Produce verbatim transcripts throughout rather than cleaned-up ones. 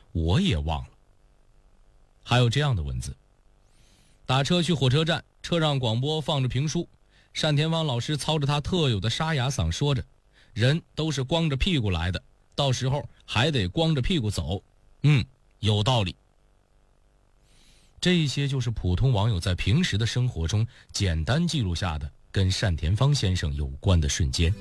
我也忘了。还有这样的文字：打车去火车站，车上广播放着评书，单田芳老师操着他特有的沙哑嗓说着，人都是光着屁股来的，到时候还得光着屁股走。嗯，有道理。这些就是普通网友在平时的生活中简单记录下的跟单田芳先生有关的瞬间。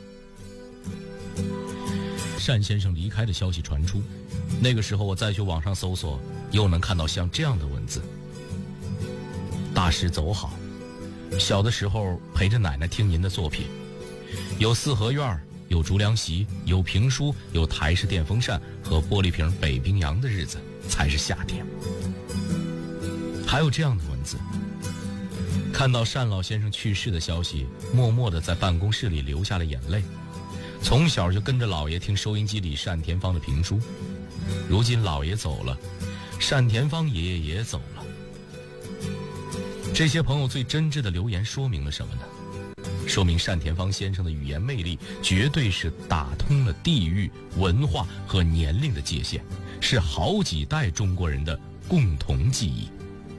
单先生离开的消息传出，那个时候我再去网上搜索，又能看到像这样的文字：大师走好，小的时候陪着奶奶听您的作品，有四合院，有竹凉席，有评书，有台式电风扇和玻璃瓶北冰洋的日子才是夏天。还有这样的文字：看到单老先生去世的消息，默默地在办公室里流下了眼泪。从小就跟着老爷听收音机里单田芳的评书，如今老爷走了，单田芳爷爷也走了。这些朋友最真挚的留言说明了什么呢？说明单田芳先生的语言魅力绝对是打通了地域、文化和年龄的界限，是好几代中国人的共同记忆。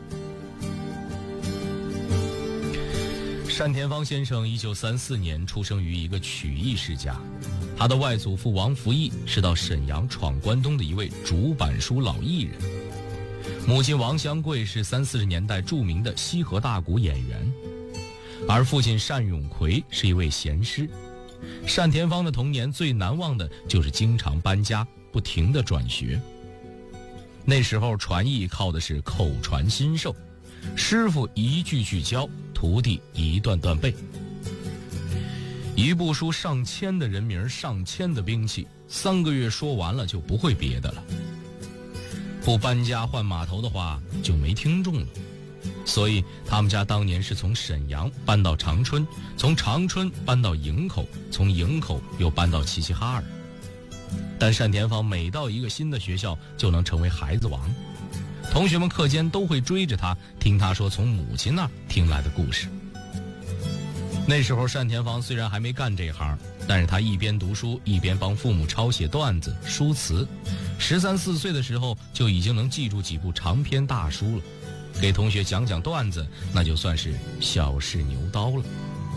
单田芳先生一九三四年出生于一个曲艺世家，他的外祖父王福义是到沈阳闯关东的一位竹板书老艺人，母亲王香桂是三四十年代著名的西河大鼓演员，而父亲单永奎是一位弦师。单田芳的童年最难忘的就是经常搬家，不停地转学。那时候传艺靠的是口传心授，师傅一句句教，徒弟一段段背。一部书上千的人名，上千的兵器，三个月说完了就不会别的了。不搬家换码头的话就没听众了，所以他们家当年是从沈阳搬到长春，从长春搬到营口，从营口又搬到齐齐哈尔。但单田芳每到一个新的学校就能成为孩子王，同学们课间都会追着他，听他说从母亲那儿听来的故事。那时候单田芳虽然还没干这行，但是他一边读书一边帮父母抄写段子、书词，十三四岁的时候就已经能记住几部长篇大书了，给同学讲讲段子，那就算是小试牛刀了。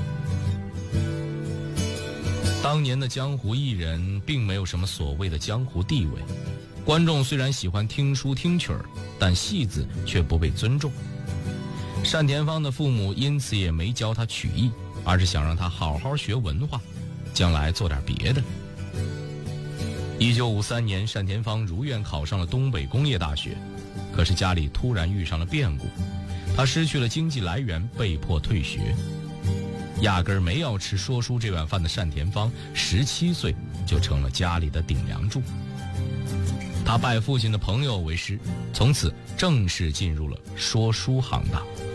当年的江湖艺人并没有什么所谓的江湖地位，观众虽然喜欢听书听曲儿，但戏子却不被尊重。单田芳的父母因此也没教他曲艺，而是想让他好好学文化，将来做点别的。一九五三年，单田芳如愿考上了东北工业大学，可是家里突然遇上了变故，他失去了经济来源，被迫退学。压根儿没要吃说书这碗饭的单田芳，十七岁就成了家里的顶梁柱。他拜父亲的朋友为师，从此正式进入了说书行当。